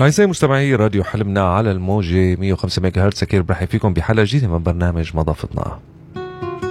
أعزائي مستمعي راديو حلمنا على الموجة 105 ميجا هرتز، أكيد برحب فيكم بحلقة جديدة من برنامج مضافتنا.